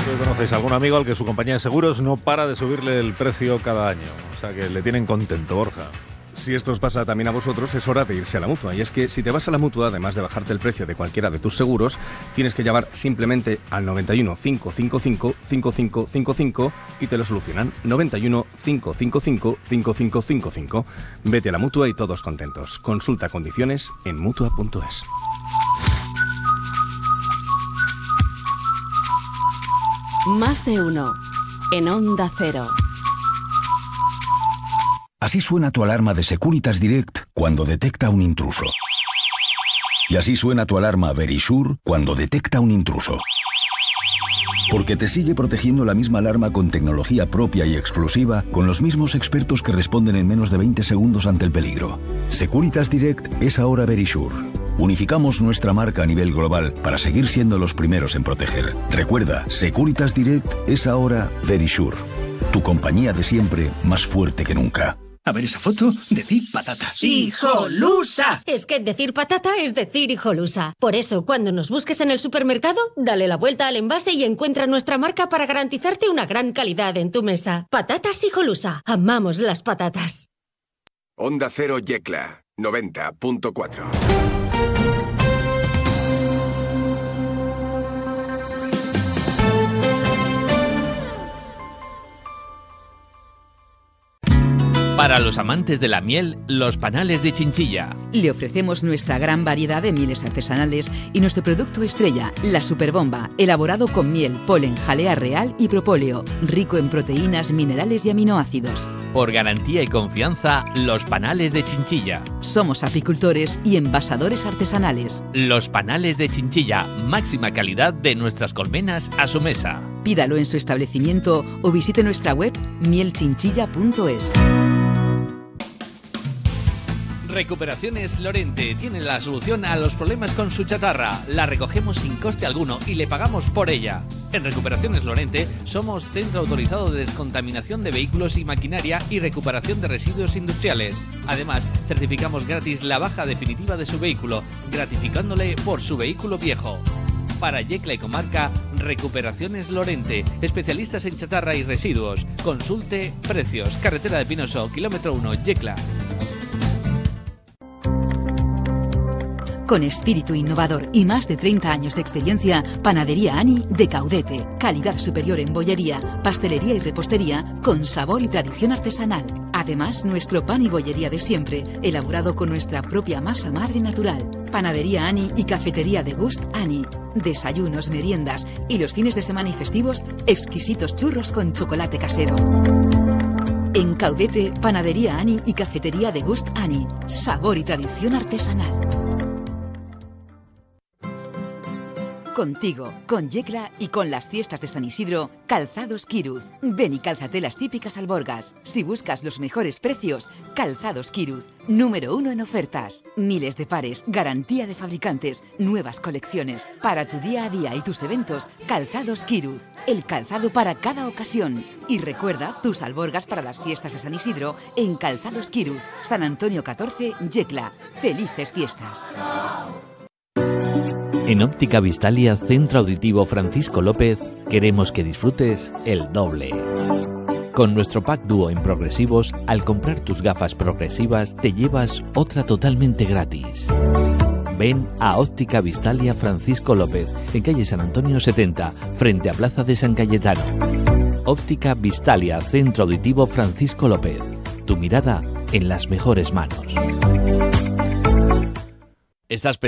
¿Conocéis algún amigo al que su compañía de seguros no para de subirle el precio cada año? O sea, que le tienen contento, Borja. Si esto os pasa también a vosotros, es hora de irse a la Mutua. Y es que si te vas a la Mutua, además de bajarte el precio de cualquiera de tus seguros, tienes que llamar simplemente al 91 555 5555 y te lo solucionan. 91 555 5555. Vete a la Mutua y todos contentos. Consulta condiciones en Mutua.es. Más de uno en Onda Cero. Así suena tu alarma de Securitas Direct cuando detecta un intruso. Y así suena tu alarma Verisure cuando detecta un intruso. Porque te sigue protegiendo la misma alarma con tecnología propia y exclusiva, con los mismos expertos que responden en menos de 20 segundos ante el peligro. Securitas Direct es ahora Verisure. Unificamos nuestra marca a nivel global para seguir siendo los primeros en proteger. Recuerda, Securitas Direct es ahora Verisure. Tu compañía de siempre, más fuerte que nunca. A ver esa foto, decir patata. ¡Hijolusa! Es que decir patata es decir hijolusa. Por eso, cuando nos busques en el supermercado, dale la vuelta al envase y encuentra nuestra marca para garantizarte una gran calidad en tu mesa. Patatas Hijolusa. Amamos las patatas. Onda Cero Yecla, 90.4. Para los amantes de la miel, los panales de Chinchilla. Le ofrecemos nuestra gran variedad de mieles artesanales y nuestro producto estrella, la Superbomba, elaborado con miel, polen, jalea real y propóleo, rico en proteínas, minerales y aminoácidos. Por garantía y confianza, los panales de Chinchilla. Somos apicultores y envasadores artesanales. Los panales de Chinchilla, máxima calidad de nuestras colmenas a su mesa. Pídalo en su establecimiento o visite nuestra web mielchinchilla.es. Recuperaciones Lorente tiene la solución a los problemas con su chatarra. La recogemos sin coste alguno y le pagamos por ella. En Recuperaciones Lorente somos centro autorizado de descontaminación de vehículos y maquinaria y recuperación de residuos industriales. Además, certificamos gratis la baja definitiva de su vehículo, gratificándole por su vehículo viejo. Para Yecla y comarca, Recuperaciones Lorente, especialistas en chatarra y residuos. Consulte precios. Carretera de Pinoso, kilómetro 1, Yecla. Con espíritu innovador y más de 30 años de experiencia, Panadería Ani de Caudete. Calidad superior en bollería, pastelería y repostería con sabor y tradición artesanal. Además, nuestro pan y bollería de siempre, elaborado con nuestra propia masa madre natural. Panadería Ani y Cafetería de Gust Ani. Desayunos, meriendas y los fines de semana y festivos, exquisitos churros con chocolate casero. En Caudete, Panadería Ani y Cafetería de Gust Ani. Sabor y tradición artesanal. Contigo, con Yecla y con las fiestas de San Isidro, Calzados Quiruz. Ven y cálzate las típicas alborgas. Si buscas los mejores precios, Calzados Quiruz, número 1 en ofertas. Miles de pares, garantía de fabricantes, nuevas colecciones. Para tu día a día y tus eventos, Calzados Quiruz. El calzado para cada ocasión. Y recuerda tus alborgas para las fiestas de San Isidro en Calzados Quiruz, San Antonio 14, Yecla. ¡Felices fiestas! En Óptica Vistalia, Centro Auditivo Francisco López, queremos que disfrutes el doble. Con nuestro pack dúo en progresivos, al comprar tus gafas progresivas te llevas otra totalmente gratis. Ven a Óptica Vistalia Francisco López, en calle San Antonio 70, frente a Plaza de San Cayetano. Óptica Vistalia, Centro Auditivo Francisco López. Tu mirada en las mejores manos. ¿Estás